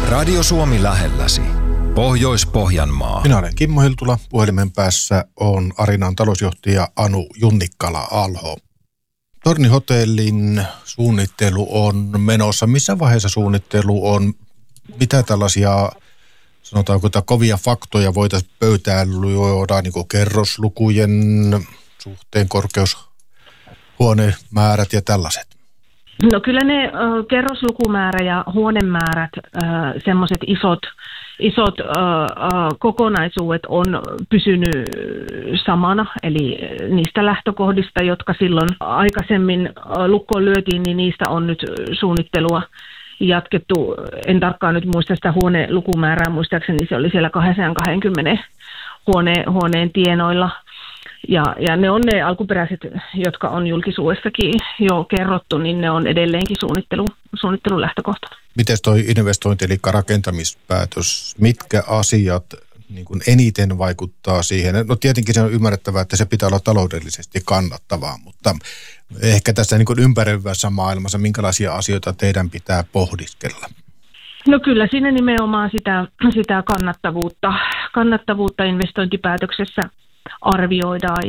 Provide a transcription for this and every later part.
Radio Suomi lähelläsi. Pohjois-Pohjanmaa. Minä olen Kimmo Hiltula. Puhelimen päässä on Arinan talousjohtaja Anu Junnikkala-Alho. Tornihotellin suunnittelu on menossa. Missä vaiheessa suunnittelu on? Mitä tällaisia, sanotaanko, kovia faktoja voitaisiin pöytään luoda niin kuin kerroslukujen suhteen, korkeushuonemäärät ja tällaiset? No kyllä ne kerroslukumäärä ja huonemäärät, semmoiset isot kokonaisuudet on pysynyt samana, eli niistä lähtökohdista, jotka silloin aikaisemmin lukkoon lyötiin, niin niistä on nyt suunnittelua jatkettu. En tarkkaan nyt muista sitä huonelukumäärää, muistaakseni se oli siellä 220 huoneen tienoilla. Ja ne on ne alkuperäiset, jotka on julkisuudessakin jo kerrottu, niin ne on edelleenkin suunnittelun lähtökohtana. Miten toi investointi eli rakentamispäätös, mitkä asiat niin kuin eniten vaikuttaa siihen? No tietenkin se on ymmärrettävää, että se pitää olla taloudellisesti kannattavaa, mutta ehkä tässä niin kuin ympäröivässä maailmassa, minkälaisia asioita teidän pitää pohdiskella? No kyllä siinä nimenomaan sitä kannattavuutta investointipäätöksessä arvioidaan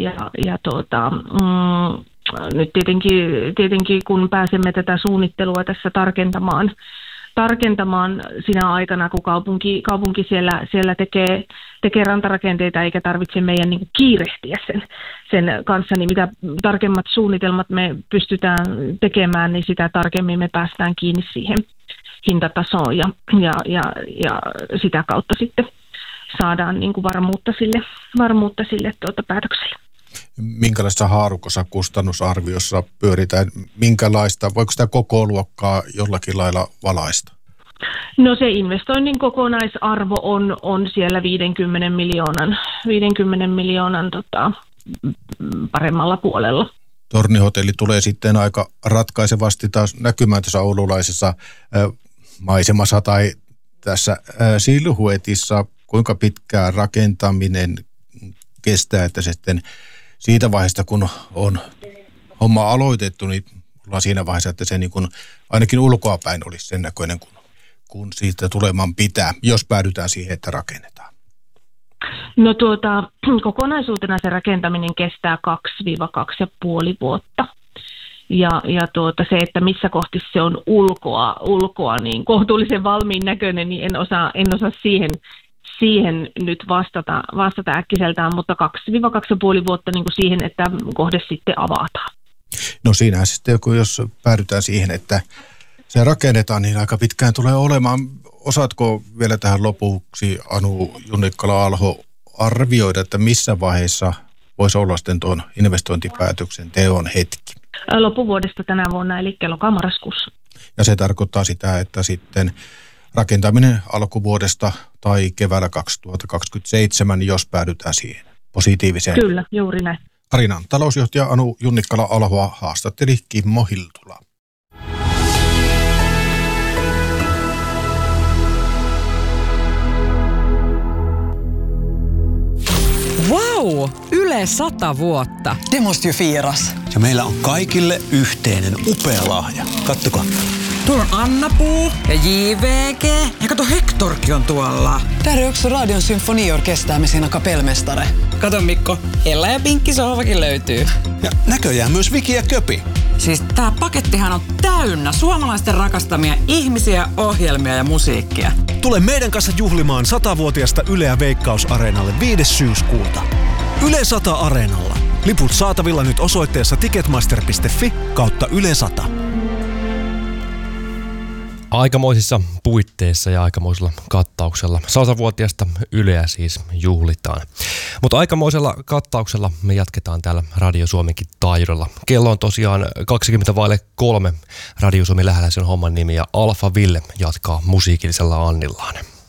nyt tietenkin kun pääsemme tätä suunnittelua tässä tarkentamaan sinä aikana, kun kaupunki siellä tekee rantarakenteita, eikä tarvitse meidän niin kuin kiirehtiä sen kanssa, niin mitä tarkemmat suunnitelmat me pystytään tekemään, niin sitä tarkemmin me päästään kiinni siihen hintatasoon ja sitä kautta sitten saadaan niin kuin varmuutta sille päätökselle. Minkälaisessa haarukossa kustannusarviossa pyöritään? Minkälaista, voiko sitä koko luokkaa jollakin lailla valaista? No se investoinnin kokonaisarvo on siellä 50 miljoonan paremmalla puolella. Tornihotelli tulee sitten aika ratkaisevasti taas näkymään tässä oululaisessa maisemassa tai tässä silhuetissa. Kuinka pitkään rakentaminen kestää, että sitten siitä vaiheesta, kun on homma aloitettu, niin ollaan siinä vaiheessa, että se niin kuin ainakin ulkoapäin olisi sen näköinen, kun siitä tulemaan pitää, jos päädytään siihen, että rakennetaan. No kokonaisuutena se rakentaminen kestää 2-2,5 vuotta. Ja se, että missä kohti se on ulkoa niin kohtuullisen valmiin näköinen, niin en osaa siihen nyt vastata äkkiseltään, mutta 2-2,5 vuotta niin kuin siihen, että kohde sitten avataan. No siinähän sitten, jos päädytään siihen, että se rakennetaan, niin aika pitkään tulee olemaan. Osaatko vielä tähän lopuksi, Anu Junnikkala-Alho, arvioida, että missä vaiheessa voisi olla sitten tuon investointipäätöksen teon hetki? Loppuvuodesta tänä vuonna, eli loka-marraskuussa. Ja se tarkoittaa sitä, että sitten rakentaminen alkuvuodesta tai keväällä 2027, jos päädytään siihen positiiviseen. Kyllä, juuri näin. Arinan talousjohtaja Anu Junnikkala-Alhoa haastatteli Kimmo Hiltula. Wow! Yle 100 vuotta. Det måste ju firas. Ja meillä on kaikille yhteinen upea lahja. Kattokaa. Tuolla on Anna-Puu ja JVG. Ja kato, Hektorkin on tuolla. Täällä on yksi Radion symfoniorkestää med sina kapellmästare. Kato Mikko, Ella ja Pinkki sohvakin löytyy. Ja näköjään myös Viki ja Köpi. Siis tää pakettihan on täynnä suomalaisten rakastamia ihmisiä, ohjelmia ja musiikkia. Tule meidän kanssa juhlimaan 100-vuotiasta Yleä Veikkaus-areenalle 5. syyskuuta. Yle 100 Areenalla. Liput saatavilla nyt osoitteessa ticketmaster.fi/Yle 100. Aikamoisissa puitteissa ja aikamoisella kattauksella 100-vuotiaasta Yleä siis juhlitaan. Mutta aikamoisella kattauksella me jatketaan täällä Radio Suomenkin taajuudella. Kello on tosiaan 20:03. Radio Suomi lähellä, se on homman nimi, ja Alfa Ville jatkaa musiikillisella annillaan.